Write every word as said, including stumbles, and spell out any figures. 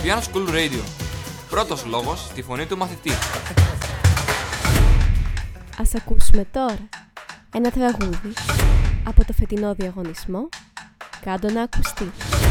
Piano School Radio. Πρώτος λόγος στη φωνή του μαθητή. Ας ακούσουμε τώρα ένα τραγούδι από το φετινό διαγωνισμό «Κάντο να ακουστεί».